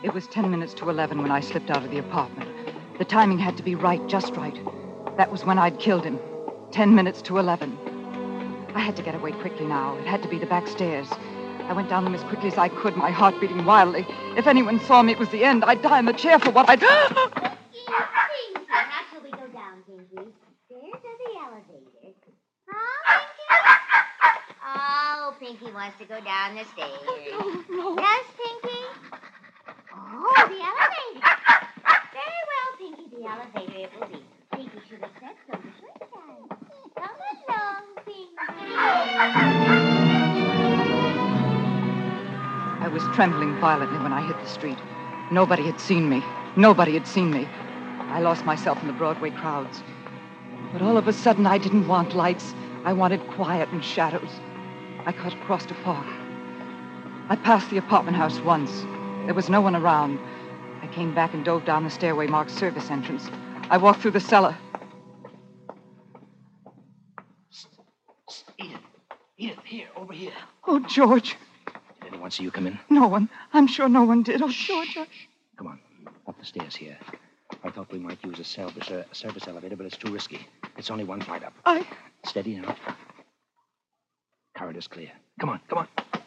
It was 10 minutes to 11 when I slipped out of the apartment. The timing had to be right, just right. That was when I'd killed him. 10 minutes to 11. I had to get away quickly now. It had to be the back stairs. I went down them as quickly as I could, my heart beating wildly. If anyone saw me, it was the end. I'd die in the chair for what I'd... Pinky, how shall we go down, Pinky? Stairs or the elevator? Huh, Pinky? Oh, Pinky wants to go down the stairs. No. Yes, Pinky? Oh, the elevator. Very well, Pinky, the elevator it will be. Pinky should have said so the first time. Come along, Pinky. I was trembling violently when I hit the street. Nobody had seen me. Nobody had seen me. I lost myself in the Broadway crowds. But all of a sudden, I didn't want lights. I wanted quiet and shadows. I cut across the park. I passed the apartment house once. There was no one around. I came back and dove down the stairway marked service entrance. I walked through the cellar. Edith, here, over here. Oh, George. Did anyone see you come in? No one. I'm sure no one did. Oh, George. Come on, up the stairs here. I thought we might use a service elevator, but it's too risky. It's only one flight up. Steady now. Corridor's clear. Come on, come on.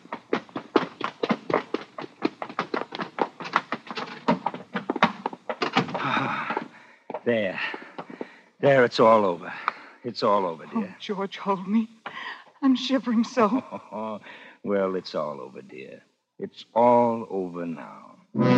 There. There, it's all over. It's all over, dear. Oh, George, hold me. I'm shivering so. Well, it's all over, dear. It's all over now.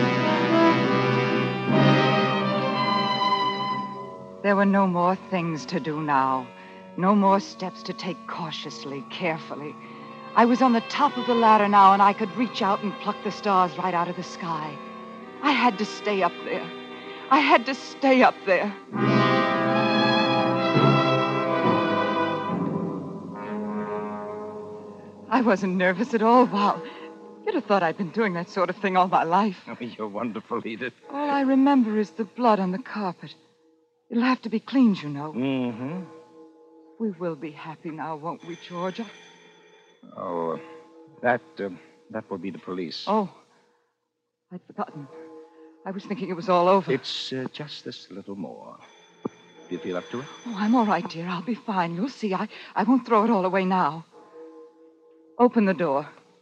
There were no more things to do now. No more steps to take cautiously, carefully. I was on the top of the ladder now, and I could reach out and pluck the stars right out of the sky. I had to stay up there. I had to stay up there. I wasn't nervous at all, Bob. You'd have thought I'd been doing that sort of thing all my life. Oh, you're wonderful, Edith. All I remember is the blood on the carpet. It'll have to be cleaned, you know. Mm-hmm. We will be happy now, won't we, Georgia? Oh, that will be the police. Oh, I'd forgotten. I was thinking it was all over. It's just this little more. Do you feel up to it? Oh, I'm all right, dear. I'll be fine. You'll see. I won't throw it all away now. Open the door.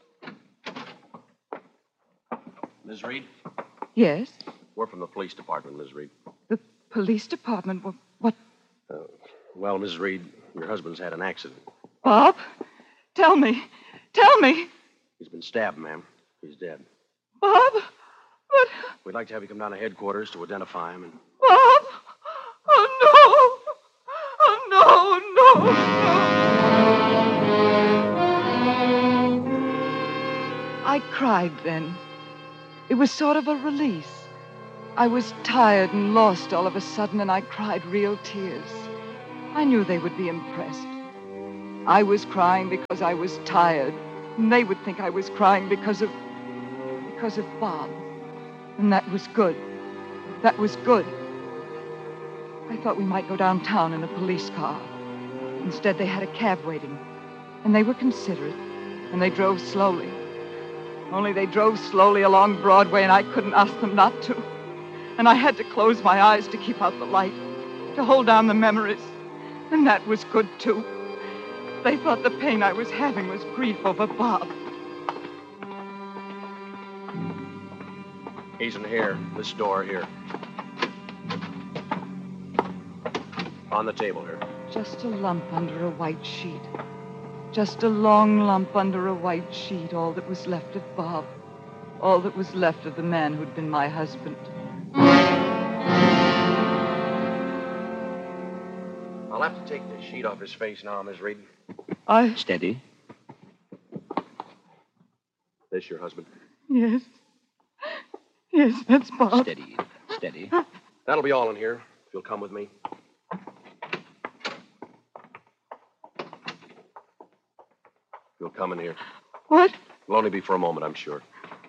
Ms. Reed? Yes? We're from the police department, Ms. Reed. The police department? What? Well, Ms. Reed, your husband's had an accident. Bob? Tell me. Tell me. He's been stabbed, ma'am. He's dead. Bob? What? We'd like to have you come down to headquarters to identify him and... Bob? Oh, no. Oh, no, no. I cried then. It was sort of a release. I was tired and lost all of a sudden, and I cried real tears. I knew they would be impressed. I was crying because I was tired, and they would think I was crying because of Bob. And that was good. That was good. I thought we might go downtown in a police car. Instead, they had a cab waiting, and they were considerate, and they drove slowly. Only they drove slowly along Broadway, and I couldn't ask them not to. And I had to close my eyes to keep out the light, to hold down the memories. And that was good, too. They thought the pain I was having was grief over Bob. He's in here. This door here. On the table here. Just a lump under a white sheet. Just a long lump under a white sheet, all that was left of Bob. All that was left of the man who'd been my husband. I'll have to take the sheet off his face now, Ms. Reed. Steady. This your husband? Yes. Yes, that's Bob. Steady, steady. That'll be all in here, if you'll come with me. You'll come in here. What? It'll only be for a moment, I'm sure.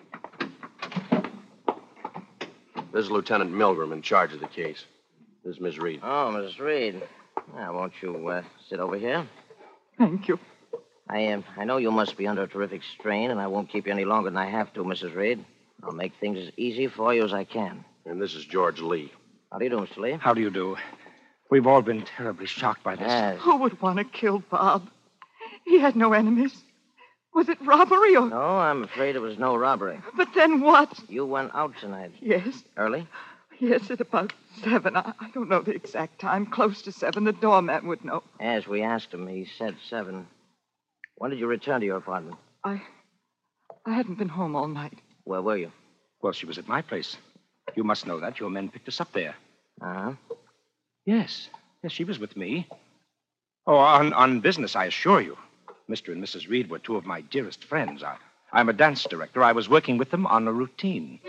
This is Lieutenant Milgram in charge of the case. This is Miss Reed. Oh, Mrs. Reed. Now, won't you sit over here? Thank you. I know you must be under a terrific strain, and I won't keep you any longer than I have to, Mrs. Reed. I'll make things as easy for you as I can. And this is George Lee. How do you do, Mr. Lee? How do you do? We've all been terribly shocked by this. Yes. Who would want to kill Bob? He had no enemies. Was it robbery or... No, I'm afraid it was no robbery. But then what? You went out tonight. Yes. Early? Yes, at about 7. I don't know the exact time. Close to 7. The doorman would know. As we asked him, he said 7. When did you return to your apartment? I hadn't been home all night. Where were you? Well, she was at my place. You must know that. Your men picked us up there. Uh-huh. Yes. Yes, she was with me. Oh, on business, I assure you. Mr. and Mrs. Reed were two of my dearest friends. I'm a dance director. I was working with them on a routine.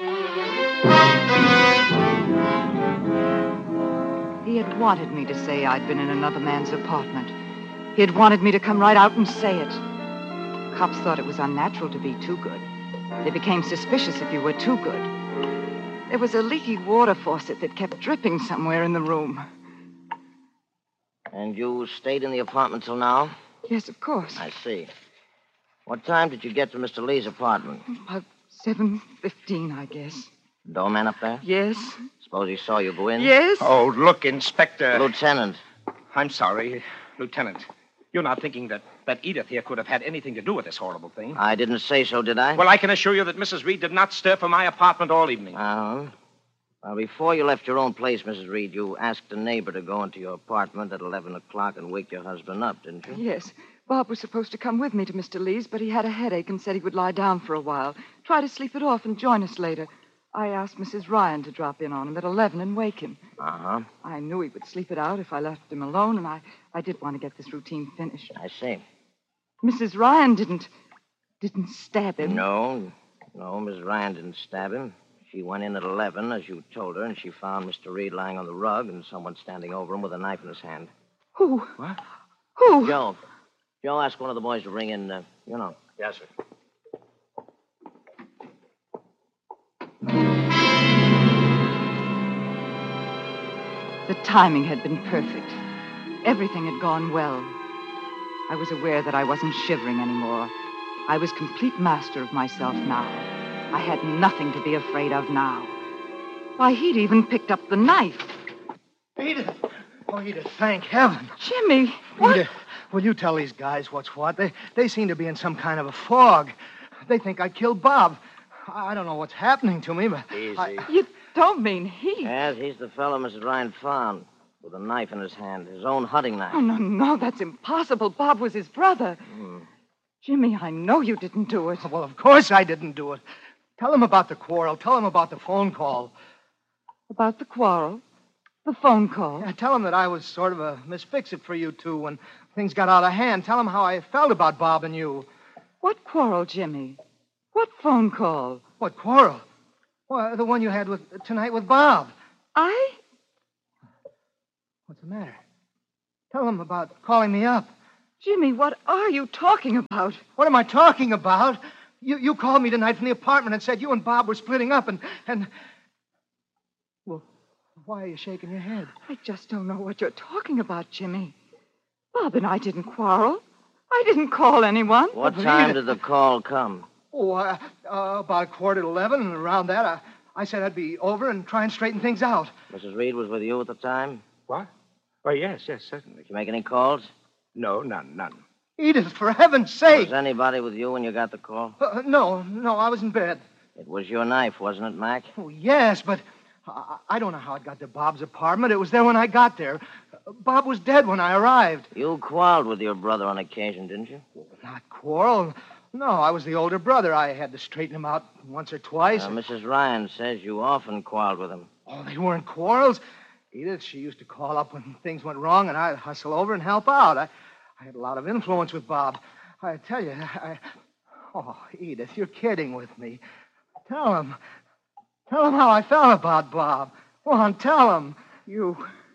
He had wanted me to say I'd been in another man's apartment. He had wanted me to come right out and say it. Cops thought it was unnatural to be too good. They became suspicious if you were too good. There was a leaky water faucet that kept dripping somewhere in the room. And you stayed in the apartment till now? Yes, of course. I see. What time did you get to Mr. Lee's apartment? About 7:15, I guess. Doorman up there? Yes. Suppose he saw you go in? Yes. Oh, look, Inspector. Lieutenant. I'm sorry, Lieutenant. You're not thinking that Edith here could have had anything to do with this horrible thing? I didn't say so, did I? Well, I can assure you that Mrs. Reed did not stir from my apartment all evening. Uh-huh. Well, before you left your own place, Mrs. Reed, you asked a neighbor to go into your apartment at 11 o'clock and wake your husband up, didn't you? Yes. Bob was supposed to come with me to Mr. Lee's, but he had a headache and said he would lie down for a while. Try to sleep it off and join us later. I asked Mrs. Ryan to drop in on him at 11 and wake him. Uh-huh. I knew he would sleep it out if I left him alone, and I did want to get this routine finished. I see. Mrs. Ryan didn't stab him. No, Miss Ryan didn't stab him. She went in at 11, as you told her, and she found Mr. Reed lying on the rug and someone standing over him with a knife in his hand. Who? What? Who? Joe, ask one of the boys to ring in, Yes, sir. The timing had been perfect. Everything had gone well. I was aware that I wasn't shivering anymore. I was complete master of myself now. I had nothing to be afraid of now. Why, he'd even picked up the knife. Edith! Oh, Edith, thank heaven. Jimmy, what? Edith, will you tell these guys what's what? They seem to be in some kind of a fog. They think I killed Bob. I don't know what's happening to me, but... Easy. You don't mean he... Yes, he's the fellow Mrs. Ryan found with a knife in his hand, his own hunting knife. Oh, no, that's impossible. Bob was his brother. Jimmy, I know you didn't do it. Well, of course I didn't do it. Tell him about the quarrel. Tell him about the phone call. About the quarrel? The phone call? Yeah, tell him that I was sort of a misfix-it for you two when things got out of hand. Tell him how I felt about Bob and you. What quarrel, Jimmy? What phone call? What quarrel? Well, the one you had tonight with Bob. I? What's the matter? Tell him about calling me up. Jimmy, what are you talking about? What am I talking about? You called me tonight from the apartment and said you and Bob were splitting up and... Well, why are you shaking your head? I just don't know what you're talking about, Jimmy. Bob and I didn't quarrel. I didn't call anyone. What time did the call come? Oh, about 11:15, and around that, I said I'd be over and try and straighten things out. Mrs. Reed was with you at the time? What? Oh, yes, certainly. Did you make any calls? No, none. Edith, for heaven's sake! Was anybody with you when you got the call? No, I was in bed. It was your knife, wasn't it, Mac? Oh, yes, but I don't know how it got to Bob's apartment. It was there when I got there. Bob was dead when I arrived. You quarreled with your brother on occasion, didn't you? Not quarrel. No, I was the older brother. I had to straighten him out once or twice. Mrs. Ryan says you often quarreled with him. Oh, they weren't quarrels. Edith, she used to call up when things went wrong, and I'd hustle over and help out. I had a lot of influence with Bob. I tell you, Oh, Edith, you're kidding with me. Tell him how I felt about Bob. Go on, tell him. You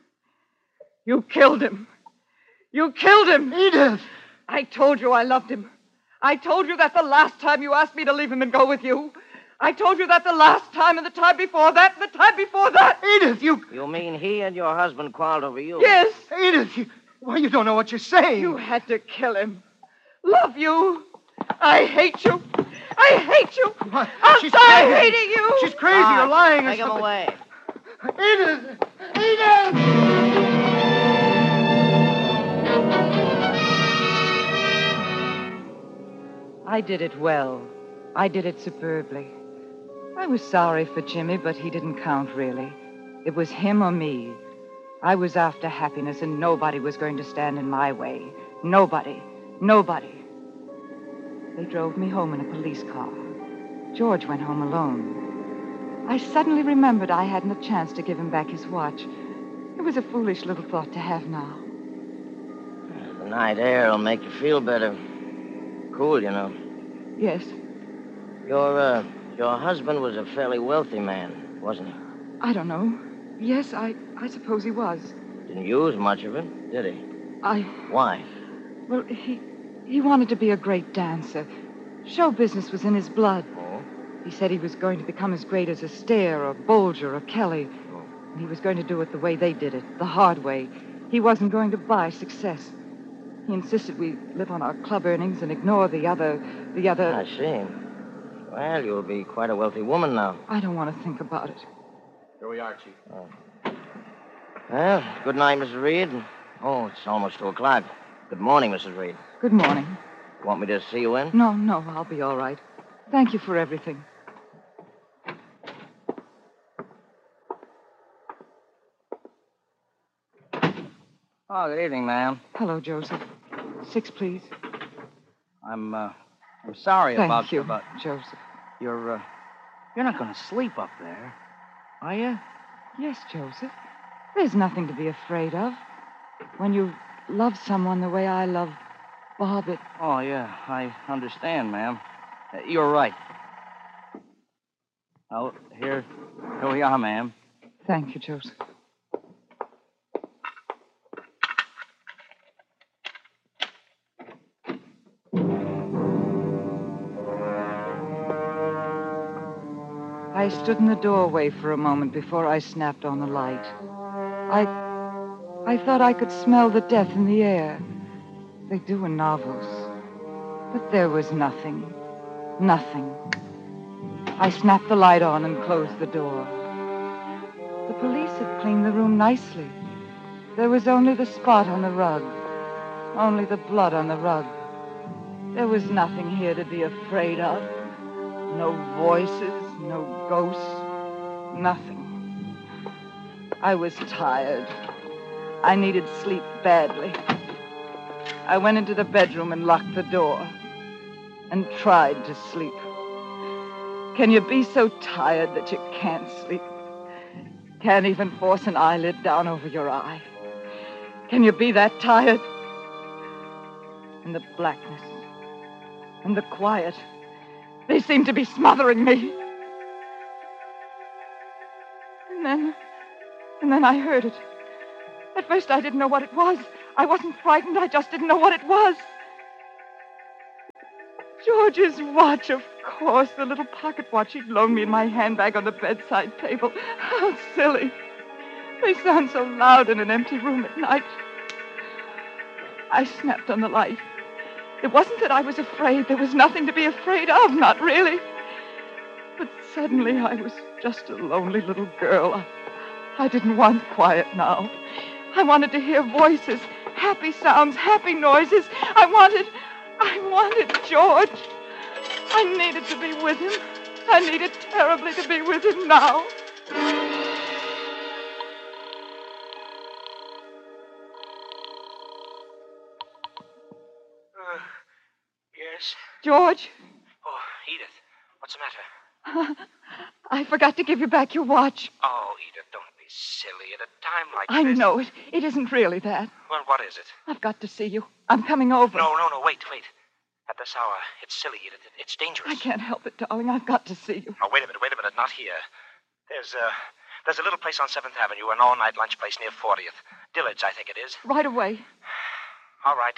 killed him. You killed him. Edith! I told you I loved him. I told you that the last time you asked me to leave him and go with you. I told you that the last time and the time before that and the time before that. Edith, you... You mean he and your husband quarreled over you? Yes. Edith, you don't know what you're saying. You had to kill him. Love you. I hate you. I hate you. What? I'll She's die crazy. hating you. She's crazy. You're lying or Take him something. away. Edith! Edith! I did it well. I did it superbly. I was sorry for Jimmy, but he didn't count, really. It was him or me. I was after happiness, and nobody was going to stand in my way. Nobody. Nobody. They drove me home in a police car. George went home alone. I suddenly remembered I hadn't a chance to give him back his watch. It was a foolish little thought to have now. The night air will make you feel better. Cool, you know. Yes, Your husband was a fairly wealthy man, wasn't he? I don't know. Yes, I suppose he was. Didn't use much of it, did he? Why? Well, he wanted to be a great dancer. Show business was in his blood. Oh? He said he was going to become as great as Astaire or Bolger or Kelly. And he was going to do it the way they did it, the hard way. He wasn't going to buy success. He insisted we live on our club earnings and ignore the other... I see. Well, you'll be quite a wealthy woman now. I don't want to think about it. Here we are, Chief. Well, good night, Mrs. Reed. Oh, it's almost 2 o'clock. Good morning, Mrs. Reed. Good morning. Want me to see you in? No, I'll be all right. Thank you for everything. Oh, good evening, ma'am. Hello, Joseph. 6, please. I'm sorry Thank you, but Joseph. you're not going to sleep up there, are you? Yes, Joseph. There's nothing to be afraid of. When you love someone the way I love Bob, it... Oh, yeah, I understand, ma'am. You're right. Oh, here we are, ma'am. Thank you, Joseph. I stood in the doorway for a moment before I snapped on the light. I thought I could smell the death in the air. They do in novels. But there was nothing. Nothing. I snapped the light on and closed the door. The police had cleaned the room nicely. There was only the spot on the rug. Only the blood on the rug. There was nothing here to be afraid of. No voices, no ghosts, nothing. I was tired. I needed sleep badly. I went into the bedroom and locked the door and tried to sleep. Can you be so tired that you can't sleep? Can't even force an eyelid down over your eye? Can you be that tired? And the blackness and the quiet, they seemed to be smothering me. And then I heard it. At first I didn't know what it was. I wasn't frightened. I just didn't know what it was. George's watch, of course. The little pocket watch he'd loaned me in my handbag on the bedside table. How silly. They sound so loud in an empty room at night. I snapped on the light. It wasn't that I was afraid. There was nothing to be afraid of, not really. But suddenly I was just a lonely little girl. I didn't want quiet now. I wanted to hear voices, happy sounds, happy noises. I wanted George. I needed to be with him. I needed terribly to be with him now. Yes? George, Oh, Edith, what's the matter? I forgot to give you back your watch. Oh, Edith, don't be silly at a time like I this. know it. It isn't really that. Well, what is it? I've got to see you. I'm coming over. No, wait. At this hour, it's silly, Edith. It's dangerous. I can't help it, darling. I've got to see you. Oh, wait a minute. Not here. There's a little place on 7th Avenue, an all-night lunch place near 40th. Dillard's, I think it is. Right away. All right.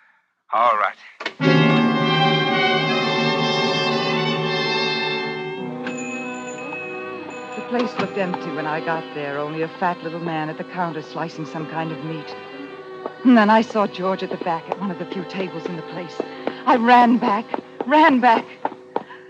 The place looked empty when I got there, only a fat little man at the counter slicing some kind of meat. And then I saw George at the back at one of the few tables in the place. I ran back.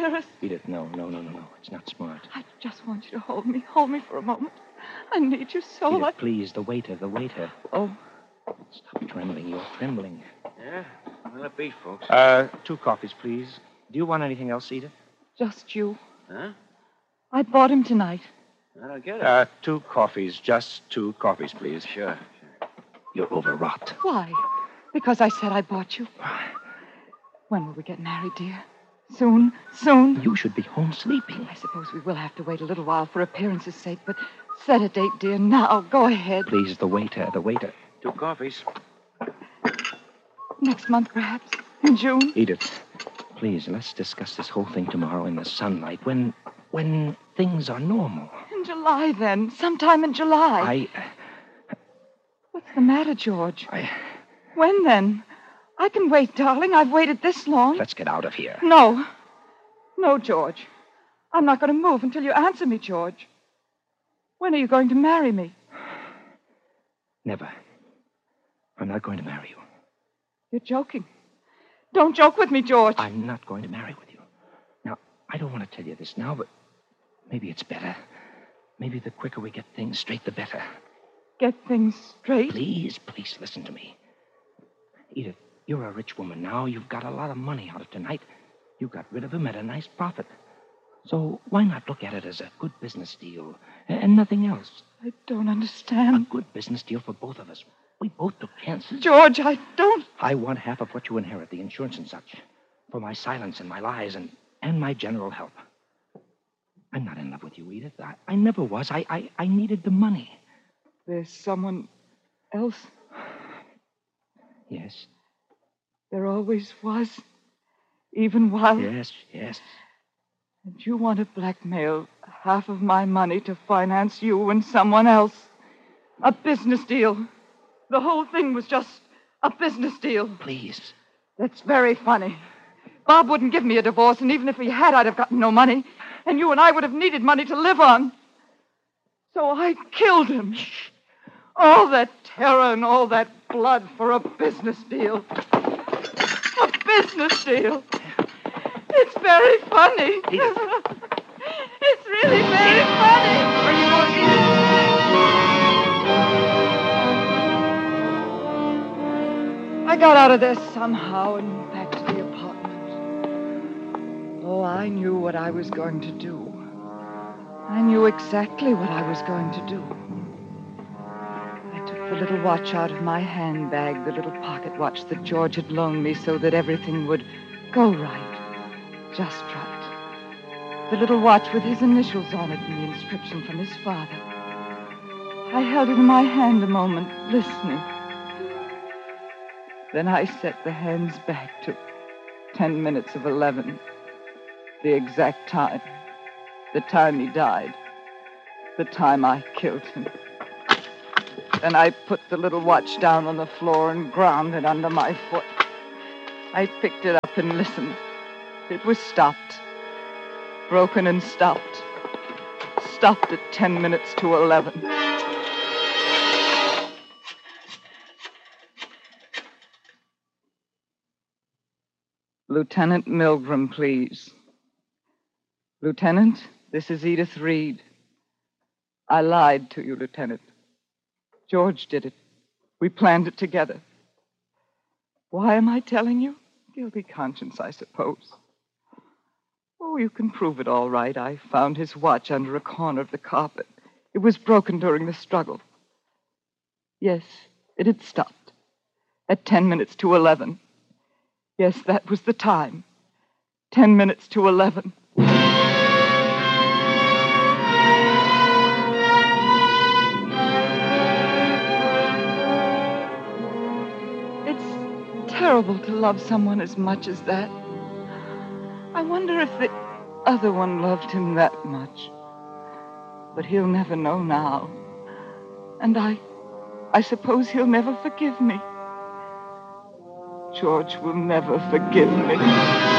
embarrassed. Edith, no. It's not smart. I just want you to hold me. Hold me for a moment. I need you so. Edith, please, the waiter. Oh, Stop trembling. You're trembling. Yeah? Well, it be, folks. 2 coffees, please. Do you want anything else, Edith? just you. Huh? I bought him tonight. I don't get it. 2 coffees. Just 2 coffees, please. Sure. You're overwrought. Why? Because I said I bought you. When will we get married, dear? Soon? Soon? You should be home sleeping. I suppose we will have to wait a little while for appearance's sake, but set a date, dear, now. Go ahead. Please, the waiter. 2 coffees. Next month, perhaps. In June. Edith, please, let's discuss this whole thing tomorrow in the sunlight when things are normal. In July, then. Sometime in July. What's the matter, George? When, then? I can wait, darling. I've waited this long. Let's get out of here. No. No, George. I'm not going to move until you answer me, George. When are you going to marry me? Never. I'm not going to marry you. You're joking. Don't joke with me, George. I'm not going to marry with you. Now, I don't want to tell you this now, but maybe it's better. Maybe the quicker we get things straight, the better. Get things straight? Please listen to me. Edith, you're a rich woman now. You've got a lot of money out of tonight. You got rid of him at a nice profit. So why not look at it as a good business deal and nothing else? I don't understand. A good business deal for both of us. We both took chances. George, I don't... I want half of what you inherit, the insurance and such, for my silence and my lies and my general help. I'm not in love with you, Edith. I never was. I needed the money. There's someone else? Yes. There always was. Even while... Yes. And you want to blackmail half of my money to finance you and someone else. A business deal. The whole thing was just a business deal. Please. That's very funny. Bob wouldn't give me a divorce, and even if he had, I'd have gotten no money. And you and I would have needed money to live on. So I killed him. All that terror and all that blood for a business deal. A business deal. It's very funny. It's really very funny. I got out of there somehow and back to the apartment. Oh, I knew what I was going to do. I knew exactly what I was going to do. I took the little watch out of my handbag, the little pocket watch that George had loaned me so that everything would go right, just right. The little watch with his initials on it and the inscription from his father. I held it in my hand a moment, listening. Then I set the hands back to 10 minutes of 11. The exact time. The time he died. The time I killed him. Then I put the little watch down on the floor and ground it under my foot. I picked it up and listened. It was stopped. Broken and stopped. Stopped at 10 minutes to 11. Lieutenant Milgram, please. Lieutenant, this is Edith Reed. I lied to you, Lieutenant. George did it. We planned it together. Why am I telling you? Guilty conscience, I suppose. Oh, you can prove it all right. I found his watch under a corner of the carpet. It was broken during the struggle. Yes, it had stopped. At 10 minutes to 11. Yes, that was the time. 10 minutes to 11. It's terrible to love someone as much as that. I wonder if the other one loved him that much. But he'll never know now. And I suppose he'll never forgive me. George will never forgive me.